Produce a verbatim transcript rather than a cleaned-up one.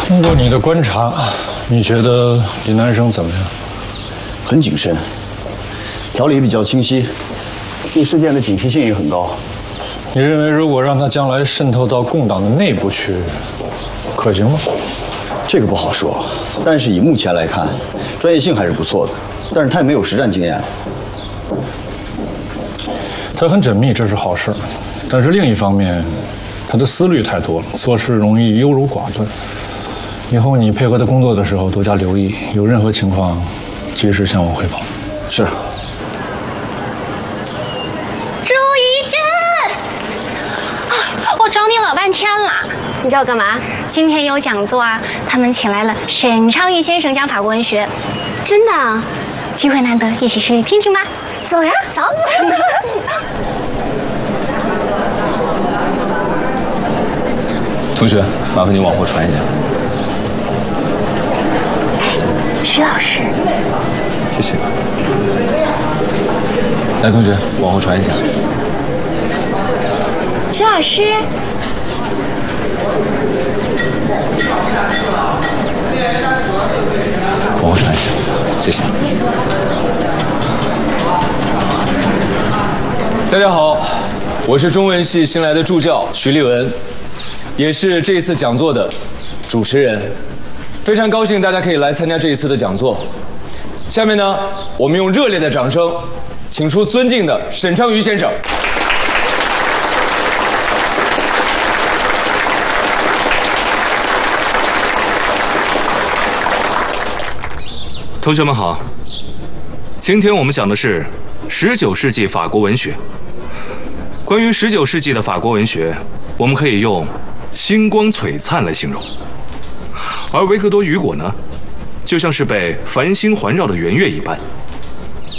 通过你的观察，你觉得李南生怎么样？ 很谨慎，条理比较清晰，对事件的警惕性也很高。 你认为如果让他将来渗透到共党的内部去，可行吗？ 这个不好说，但是以目前来看，专业性还是不错的。但是他也没有实战经验。 他很缜密，这是好事，但是另一方面，他的思虑太多了，做事容易优柔寡断。以后你配合他工作的时候多加留意，有任何情况及时向我汇报。 是。 朱一真，啊，我找你老半天了，你知道干嘛？今天有讲座啊，他们请来了沈昌钰先生讲法国文学。真的啊？机会难得，一起去听听吧。走呀，走。 同学，麻烦你往后传一下。 徐老师， 谢谢。来，同学，往后传一下。 徐老师。 往后传一下，谢谢。大家好，我是中文系新来的助教徐立文，也是这一次讲座的主持人。非常高兴大家可以来参加这一次的讲座。下面呢，我们用热烈的掌声，请出尊敬的沈昌钰先生。 同学们好，今天我们讲的是十九世纪法国文学。关于十九世纪的法国文学，我们可以用星光璀璨来形容，而维克多·雨果呢，就像是被繁星环绕的圆月一般，